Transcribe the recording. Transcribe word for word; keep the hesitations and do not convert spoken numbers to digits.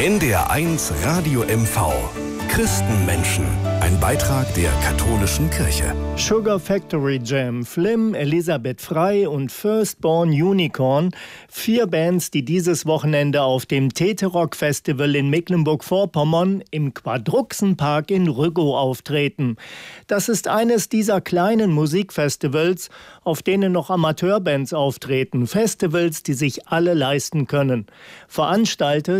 N D R eins Radio M V. Christenmenschen. Ein Beitrag der katholischen Kirche. Sugar Factory Jam, Flim, Elisabeth Frey und Firstborn Unicorn. Vier Bands, die dieses Wochenende auf dem Teterock Festival in Mecklenburg-Vorpommern im Quadruxenpark in Rüggow auftreten. Das ist eines dieser kleinen Musikfestivals, auf denen noch Amateurbands auftreten. Festivals, die sich alle leisten können. Veranstaltet